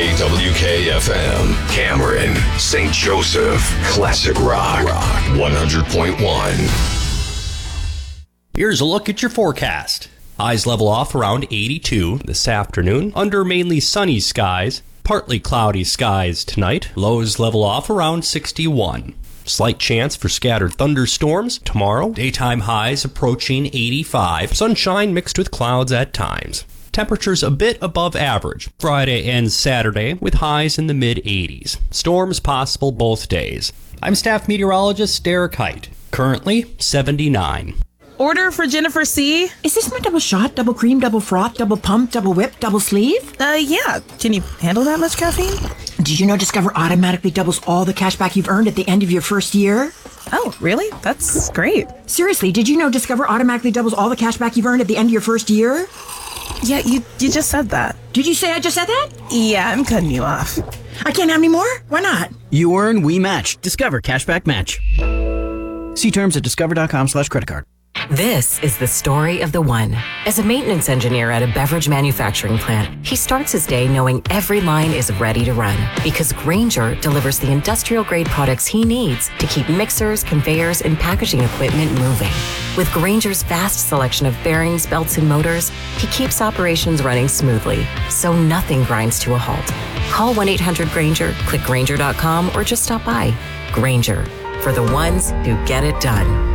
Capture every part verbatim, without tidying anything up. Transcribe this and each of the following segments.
K W K F M, Cameron, Saint Joseph, Classic Rock, Rock one hundred point one. Here's a look at your forecast. Highs level off around eighty-two this afternoon, under mainly sunny skies. Partly cloudy skies tonight. Lows level off around sixty-one. Slight chance for scattered thunderstorms tomorrow. Daytime highs approaching eighty-five. Sunshine mixed with clouds at times. Temperatures a bit above average Friday and Saturday with highs in the mid eighties. Storms possible both days. I'm staff meteorologist Derek Height. Currently seventy-nine. Order for Jennifer C. Is this my double shot, double cream, double froth, double pump, double whip, double sleeve? Uh, yeah. Can you handle that much caffeine? Did you know Discover automatically doubles all the cash back you've earned at the end of your first year? Oh, really? That's great. Seriously, did you know Discover automatically doubles all the cash back you've earned at the end of your first year? Yeah, you, you just said that. Did you say I just said that? Yeah, I'm cutting you off. I can't have any more? Why not? You earn, we match. Discover Cashback Match. See terms at discover.com slash credit card. This is the story of the one. As a maintenance engineer at a beverage manufacturing plant, he starts his day knowing every line is ready to run because Grainger delivers the industrial-grade products he needs to keep mixers, conveyors, and packaging equipment moving. With Grainger's vast selection of bearings, belts, and motors, he keeps operations running smoothly, so nothing grinds to a halt. Call one eight hundred Grainger, click Grainger dot com, or just stop by. Grainger, for the ones who get it done.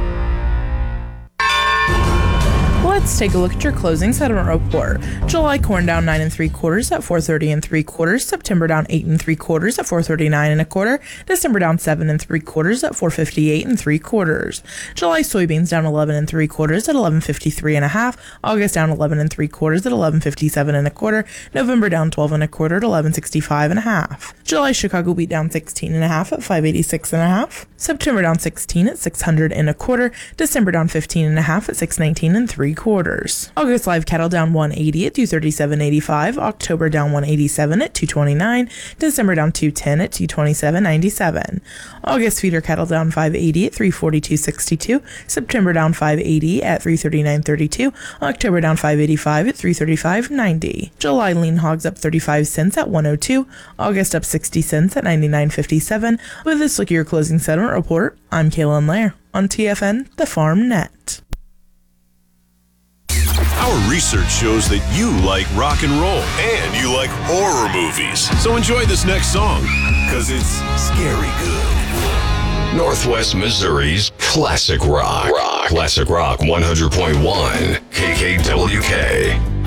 Let's take a look at your closing settlement report. July corn down nine and three quarters at four thirty and three quarters. September down eight and three quarters at four thirty-nine and a quarter. December down seven and three quarters at four fifty-eight and three quarters. July soybeans down eleven and three quarters at eleven fifty-three and a half. August down eleven and three quarters at eleven fifty-seven and a quarter. November down twelve and a quarter at eleven sixty-five and a half. July Chicago wheat down sixteen and a half at five eighty-six and a half. September down sixteen at six hundred and a quarter. December down fifteen and a half at six nineteen and three quarters. August live cattle down one eighty at two thirty-seven eighty-five. October down one eighty-seven at two twenty-nine. December down two ten at two twenty-seven ninety-seven. August feeder cattle down five eighty at three forty-two sixty-two. September down five eighty at three thirty-nine thirty-two. October down five eighty-five at three thirty-five ninety. July lean hogs up thirty-five cents at one oh two. August up sixty cents at ninety-nine fifty-seven. With this look at your closing settlement report, I'm Kaylin Lair on T F N, the Farm Net. Our research shows that you like rock and roll and you like horror movies. So enjoy this next song, because it's scary good. Northwest Missouri's Classic Rock. Rock. Classic Rock one hundred point one. K K W K.